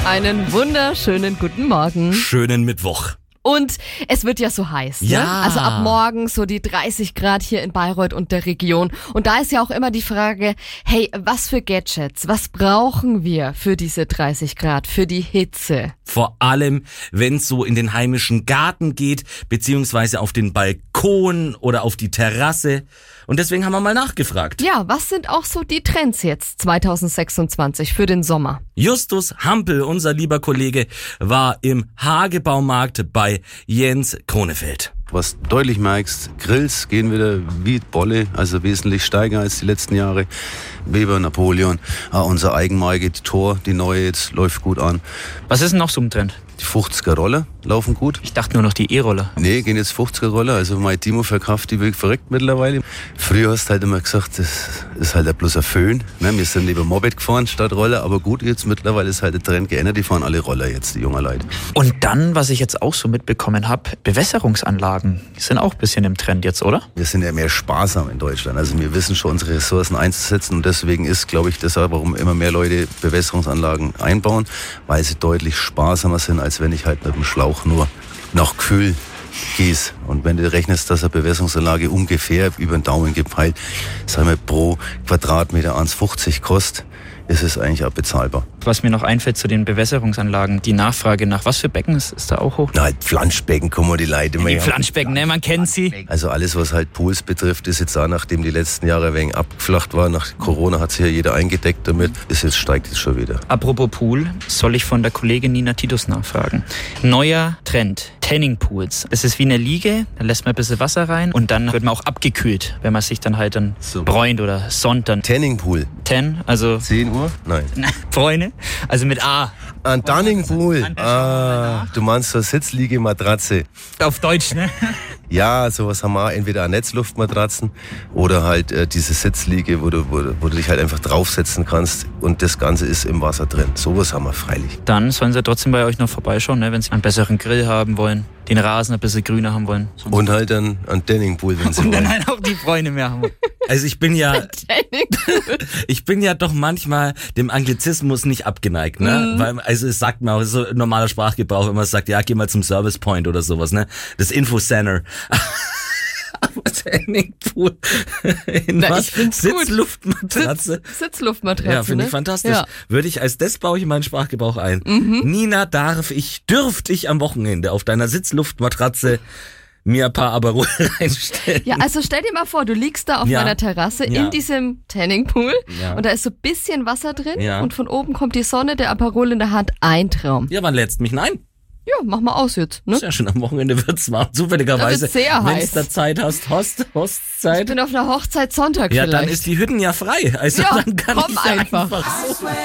Einen wunderschönen guten Morgen. Schönen Mittwoch. Und es wird ja so heiß, ne? Ja. Also ab morgen so die 30 Grad hier in Bayreuth und der Region. Und da ist ja auch immer die Frage, hey, was für Gadgets, was brauchen wir für diese 30 Grad, für die Hitze? Vor allem, wenn es so in den heimischen Garten geht, beziehungsweise auf den Balkon oder auf die Terrasse. Und deswegen haben wir mal nachgefragt. Ja, was sind auch so die Trends jetzt 2026 für den Sommer? Justus Hampel, unser lieber Kollege, war im Hagebaumarkt bei Jens Kronefeld. Was du deutlich merkst, Grills gehen wieder wie Bolle, also wesentlich steiger als die letzten Jahre. Weber, Napoleon, unser Eigenmarke, die Thor, die neue jetzt, läuft gut an. Was ist denn noch so im Trend? Die 50er Roller laufen gut. Ich dachte nur noch die E-Roller. Nee, gehen jetzt 50er Roller, also mein Timo verkauft die wirklich verrückt mittlerweile. Früher hast du halt immer gesagt, das ist halt bloß ein Föhn. Ne? Wir sind lieber Moped gefahren statt Roller, aber gut, jetzt mittlerweile ist halt der Trend geändert, die fahren alle Roller jetzt, die jungen Leute. Und dann, was ich jetzt auch so mitbekommen habe, Bewässerungsanlagen sind auch ein bisschen im Trend jetzt, oder? Wir sind ja mehr sparsam in Deutschland, also wir wissen schon unsere Ressourcen einzusetzen und deswegen ist, glaube ich, deshalb, warum immer mehr Leute Bewässerungsanlagen einbauen, weil sie deutlich sparsamer sind, als wenn ich halt mit dem Schlauch nur nach Kühl gieße. Und wenn du rechnest, dass eine Bewässerungsanlage ungefähr über den Daumen gepeilt, sagen wir pro Quadratmeter 1,50 kostet, ist es eigentlich auch bezahlbar. Was mir noch einfällt zu den Bewässerungsanlagen, die Nachfrage nach was für Becken ist da auch hoch? Na, halt Planschbecken kommen die Leute Die Planschbecken, ne, man kennt sie. Also alles, was halt Pools betrifft, ist jetzt auch, nachdem die letzten Jahre ein wenig abgeflacht war, nach Corona hat sich ja jeder eingedeckt damit, steigt jetzt schon wieder. Apropos Pool, soll ich von der Kollegin Nina Titus nachfragen. Neuer Trend, Tanning Pools. Es ist wie eine Liege, da lässt man ein bisschen Wasser rein und dann wird man auch abgekühlt, wenn man sich dann halt dann bräunt oder sonnt. Tanning Pool. Also 10 Uhr? Nein. Freunde, also mit A. Ein Tanning Pool. Du meinst so eine Sitzliege-Matratze. Auf Deutsch, ne? Ja, sowas haben wir auch. Entweder eine Netzluftmatratzen oder halt diese Sitzliege, wo du dich halt einfach draufsetzen kannst und das Ganze ist im Wasser drin. Sowas haben wir freilich. Dann sollen sie trotzdem bei euch noch vorbeischauen, ne, wenn sie einen besseren Grill haben wollen, den Rasen ein bisschen grüner haben wollen. Und halt dann ein Tanning Pool, wenn sie Und dann wollen. halt auch die Freunde mehr haben wollen. Also ich bin ja doch manchmal dem Anglizismus nicht abgeneigt, ne? Weil, also es sagt mir auch, so normaler Sprachgebrauch immer sagt, ja, geh mal zum Service Point oder sowas, ne? Das Infocenter. Aber Tanning Pool in was? Ich find's gut. Sitzluftmatratze. Sitzluftmatratze, Ja, finde ich ne? fantastisch. Ja. Das baue ich in meinen Sprachgebrauch ein. Nina, dürfte ich am Wochenende auf deiner Sitzluftmatratze mir ein paar Aperol reinstellen? Ja, also stell dir mal vor, du liegst da auf Ja. meiner Terrasse Ja. in diesem Tanningpool Ja. und da ist so ein bisschen Wasser drin Ja. und von oben kommt die Sonne, der Aperol in der Hand, ein Traum. Ja, wann lädst mich? Nein. Ja, mach mal aus jetzt, ne? Ist ja schon am Wochenende wird's warm. Zufälligerweise, Da wird's sehr wenn heiß. du da Zeit hast, Ich Hostzeit. bin auf einer Hochzeit Sonntag Ja, vielleicht. dann ist die Hütten ja frei. Also Ja, dann kann komm ich einfach. einfach so.